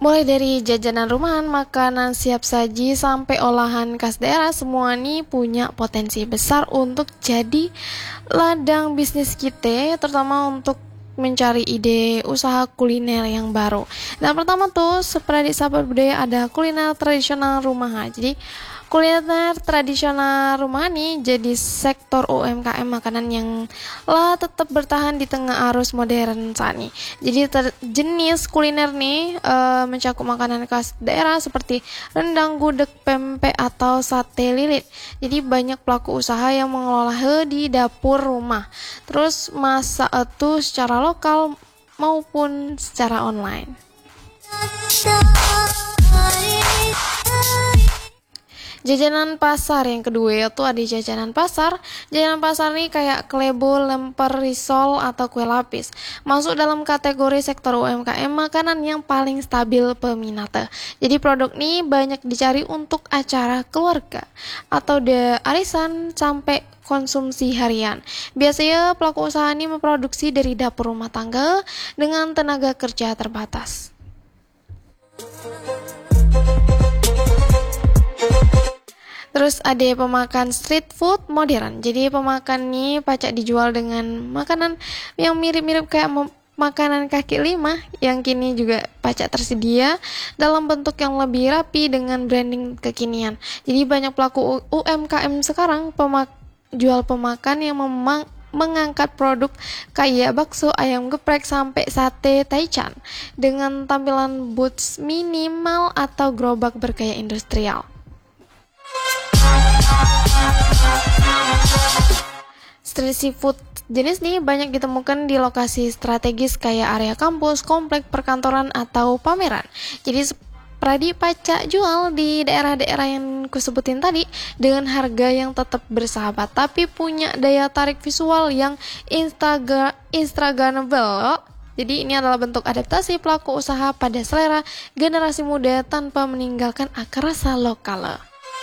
Mulai dari jajanan rumahan, makanan siap saji, sampai olahan khas daerah, semua ini punya potensi besar untuk jadi ladang bisnis kita, terutama untuk mencari ide usaha kuliner yang baru. Nah, pertama tuh, seperti sahabat budaya, ada kuliner tradisional rumahan. Jadi, kuliner tradisional rumah nih jadi sektor UMKM makanan yang tetap bertahan di tengah arus modern saat ini. Jadi jenis kuliner nih mencakup makanan khas daerah seperti rendang, gudeg, pempek atau sate lilit. Jadi banyak pelaku usaha yang mengelola di dapur rumah. Terus masak itu secara lokal maupun secara online. Jajanan pasar yang kedua itu ada jajanan pasar. Jajanan pasar nih kayak klebo, lemper, risol, atau kue lapis. Masuk dalam kategori sektor UMKM makanan yang paling stabil peminatnya. Jadi produk nih banyak dicari untuk acara keluarga atau arisan sampai konsumsi harian. Biasanya pelaku usaha ini memproduksi dari dapur rumah tangga dengan tenaga kerja terbatas. Terus ada pemakan street food modern. Jadi pemakan nih pacak dijual dengan makanan yang mirip-mirip kayak makanan kaki lima yang kini juga pacak tersedia dalam bentuk yang lebih rapi dengan branding kekinian. Jadi banyak pelaku UMKM sekarang jual pemakan yang mengangkat produk kayak bakso, ayam geprek, sampai sate taichan dengan tampilan booths minimal atau gerobak bergaya industrial. Street seafood jenis nih banyak ditemukan di lokasi strategis kayak area kampus, komplek perkantoran, atau pameran. Jadi Pradi pacak jual di daerah-daerah yang kusebutin tadi dengan harga yang tetap bersahabat tapi punya daya tarik visual yang instagramable. Jadi ini adalah bentuk adaptasi pelaku usaha pada selera generasi muda tanpa meninggalkan akar rasa lokal.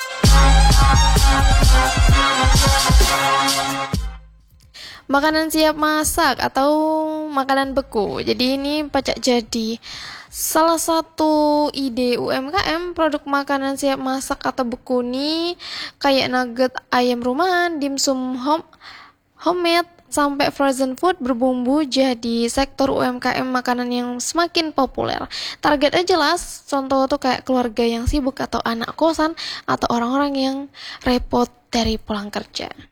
Makanan siap masak atau makanan beku. Jadi ini pacak jadi salah satu ide UMKM. Produk makanan siap masak atau beku nih kayak nugget ayam rumahan, dimsum homemade, sampai frozen food berbumbu jadi sektor UMKM makanan yang semakin populer. Targetnya jelas, contoh tuh kayak keluarga yang sibuk atau anak kosan atau orang-orang yang repot dari pulang kerja.